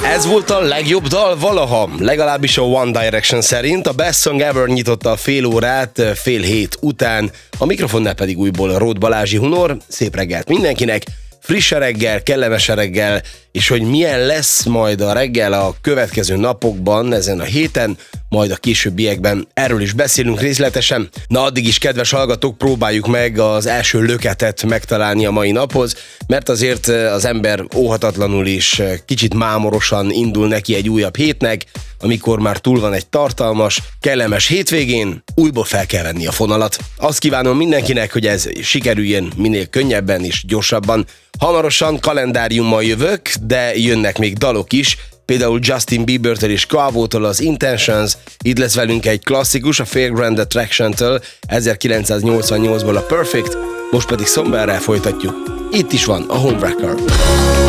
Ez volt a legjobb dal valaha, legalábbis a One Direction szerint. A Best Song Ever nyitotta a fél órát, fél hét után. A mikrofonnál pedig újból Róth Balázsi Hunor. Szép reggelt mindenkinek, friss reggel, kellemes reggel, és hogy milyen lesz majd a reggel a következő napokban, ezen a héten, majd a későbbiekben erről is beszélünk részletesen. Na addig is, kedves hallgatók, próbáljuk meg az első löketet megtalálni a mai naphoz, mert azért az ember óhatatlanul is kicsit mámorosan indul neki egy újabb hétnek, amikor már túl van egy tartalmas, kellemes hétvégén, újból fel kell venni a fonalat. Azt kívánom mindenkinek, hogy ez sikerüljön minél könnyebben és gyorsabban. Hamarosan kalendáriummal jövök, de jönnek még dalok is, például Justin Biebertől és Quavótól az Intentions, itt lesz velünk egy klasszikus, a Fairground Attraction-től 1988-ból a Perfect, most pedig Somewhere-rel folytatjuk. Itt is van a Homewrecker.